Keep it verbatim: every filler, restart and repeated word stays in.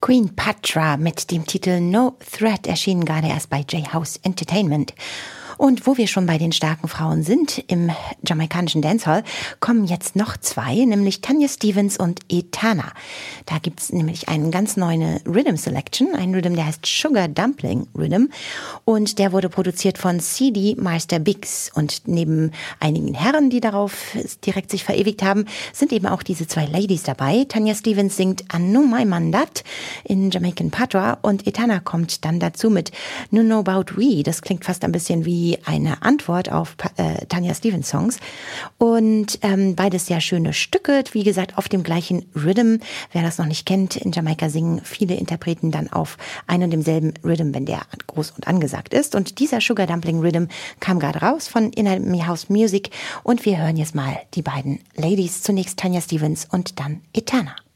Queen Patra mit dem Titel No Threat erschienen gerade erst bei J-House Entertainment. Und wo wir schon bei den starken Frauen sind im jamaikanischen Dancehall, kommen jetzt noch zwei, nämlich Tanya Stephens und Etana. Da gibt's nämlich einen ganz neuen Rhythm Selection, einen Rhythm, der heißt Sugar Dumpling Rhythm. Und der wurde produziert von C D Meister Biggs. Und neben einigen Herren, die darauf direkt sich verewigt haben, sind eben auch diese zwei Ladies dabei. Tanya Stephens singt Anu My Mandat in Jamaican Patois und Etana kommt dann dazu mit No Know About We. Das klingt fast ein bisschen wie eine Antwort auf äh, Tanya Stephens Songs. Und ähm, beides sehr schöne Stücke, wie gesagt, auf dem gleichen Rhythm. Wer das noch nicht kennt, in Jamaika singen viele Interpreten dann auf einem und demselben Rhythm, wenn der groß und angesagt ist. Und dieser Sugar Dumpling Rhythm kam gerade raus von Inner House Music. Und wir hören jetzt mal die beiden Ladies. Zunächst Tanya Stephens und dann Etana.